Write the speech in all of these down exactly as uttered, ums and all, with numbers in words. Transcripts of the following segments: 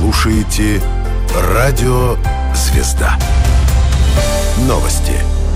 слушаете Радио «Звезда». Новости.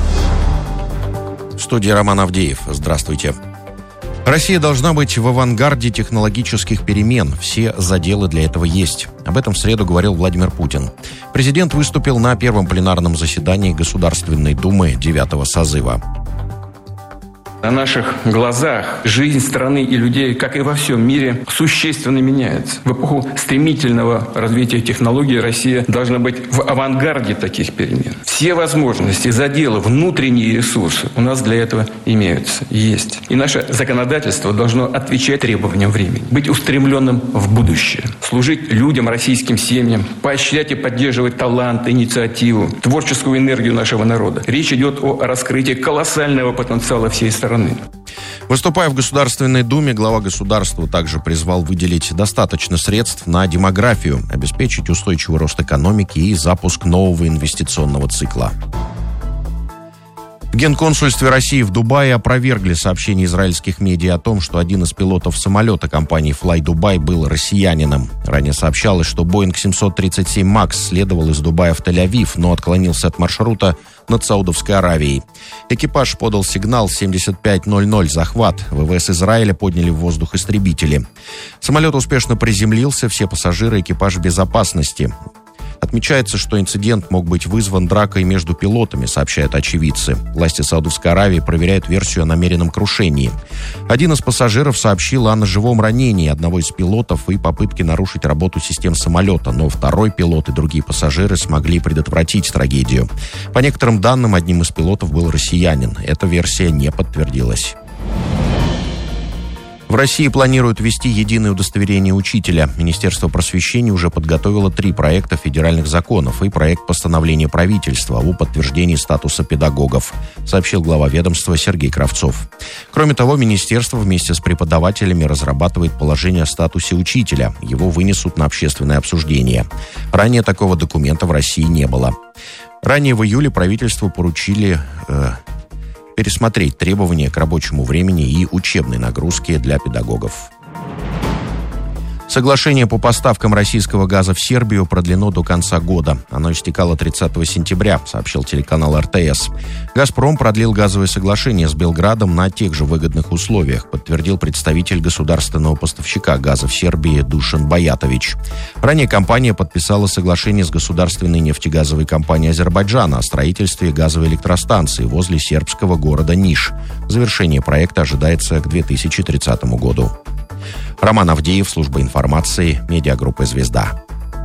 В студии Роман Авдеев. Здравствуйте. Россия должна быть в авангарде технологических перемен. Все заделы для этого есть. Об этом в среду говорил Владимир Путин. Президент выступил на первом пленарном заседании Государственной Думы девятого созыва. На наших глазах жизнь страны и людей, как и во всем мире, существенно меняется. В эпоху стремительного развития технологий Россия должна быть в авангарде таких перемен. Все возможности, заделы, внутренние ресурсы у нас для этого имеются, есть. И наше законодательство должно отвечать требованиям времени, быть устремленным в будущее, служить людям, российским семьям, поощрять и поддерживать талант, инициативу, творческую энергию нашего народа. Речь идет о раскрытии колоссального потенциала всей страны. Выступая в Государственной Думе, глава государства также призвал выделить достаточно средств на демографию, обеспечить устойчивый рост экономики и запуск нового инвестиционного цикла. В Генконсульстве России в Дубае опровергли сообщение израильских медиа о том, что один из пилотов самолета компании Fly Dubai был россиянином. Ранее сообщалось, что Боинг семьсот тридцать семь макс следовал из Дубая в Тель-Авив, но отклонился от маршрута над Саудовской Аравией. Экипаж подал сигнал семьдесят пять ноль ноль «Захват». ВВС Израиля подняли в воздух истребители. Самолет успешно приземлился, все пассажиры экипажа в безопасности. Отмечается, что инцидент мог быть вызван дракой между пилотами, сообщают очевидцы. Власти Саудовской Аравии проверяют версию о намеренном крушении. Один из пассажиров сообщил о ножевом ранении одного из пилотов и попытке нарушить работу систем самолета, но второй пилот и другие пассажиры смогли предотвратить трагедию. По некоторым данным, одним из пилотов был россиянин. Эта версия не подтвердилась. В России планируют ввести единое удостоверение учителя. Министерство просвещения уже подготовило три проекта федеральных законов и проект постановления правительства о подтверждении статуса педагогов, сообщил глава ведомства Сергей Кравцов. Кроме того, министерство вместе с преподавателями разрабатывает положение о статусе учителя. Его вынесут на общественное обсуждение. Ранее такого документа в России не было. Ранее в июле правительству поручили... Э, пересмотреть требования к рабочему времени и учебной нагрузке для педагогов. Соглашение по поставкам российского газа в Сербию продлено до конца года. Оно истекало тридцатого сентября, сообщил телеканал эр тэ эс. «Газпром» продлил газовое соглашение с Белградом на тех же выгодных условиях, подтвердил представитель государственного поставщика газа в Сербии Душан Баятович. Ранее компания подписала соглашение с государственной нефтегазовой компанией Азербайджана о строительстве газовой электростанции возле сербского города Ниш. Завершение проекта ожидается к две тысячи тридцатому году. Роман Авдеев, служба информации, медиагруппа «Звезда».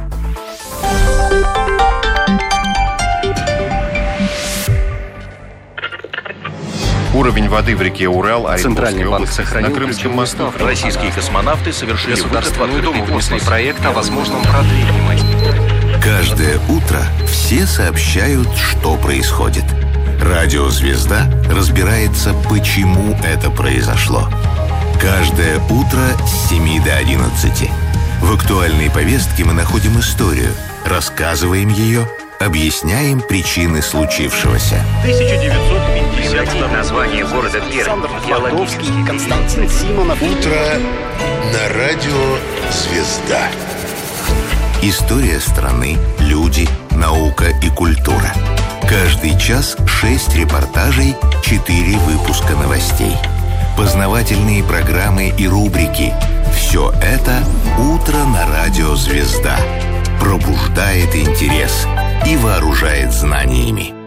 Уровень воды в реке Урал, Центральный банк сохранил ключевую ставку. Российские космонавты совершили Государственную Думу внесли проект о возможном продлении. Каждое утро все сообщают, что происходит. Радио «Звезда» разбирается, почему это произошло. Каждое утро с семи до одиннадцати. В актуальной повестке мы находим историю, рассказываем ее, объясняем причины случившегося. тысяча девятьсот пятьдесят Прекратить название города Пермь. Геологический Константин Симонов. Утро на радио «Звезда». История страны, люди, наука и культура. Каждый час шесть репортажей, четыре выпуска новостей. Познавательные программы и рубрики. Все это «Утро на радио «Звезда». Пробуждает интерес и вооружает знаниями.